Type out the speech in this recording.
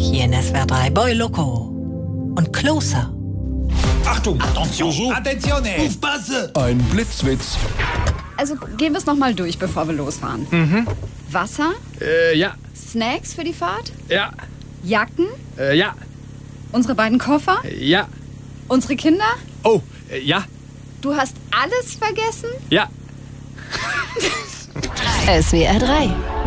hier in SWR 3 Boy Loco und Closer. Achtung, Attention, Attenzione, aufpasse! Ein Blitzwitz. Also gehen wir es nochmal durch, bevor wir losfahren. Wasser, Ja, Snacks für die Fahrt, ja, Jacken, ja, unsere beiden Koffer, ja. unsere Kinder. Oh, ja, Du hast alles vergessen? ja. SWR 3